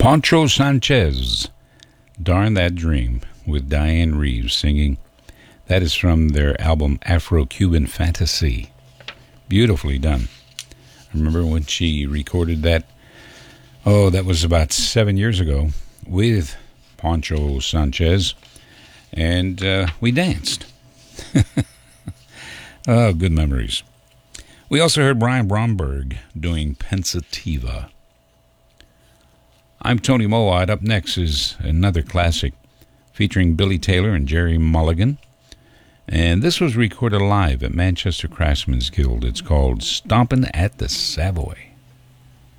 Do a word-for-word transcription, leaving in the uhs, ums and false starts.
Poncho Sanchez, Darn That Dream, with Diane Reeves singing. That is from their album Afro-Cuban Fantasy. Beautifully done. I remember when she recorded that, oh, that was about seven years ago, with Poncho Sanchez, and uh, we danced. Oh, good memories. We also heard Brian Bromberg doing Pensativa. I'm Tony Mowat. Up next is another classic featuring Billy Taylor and Jerry Mulligan. And this was recorded live at Manchester Craftsmen's Guild. It's called Stompin' at the Savoy.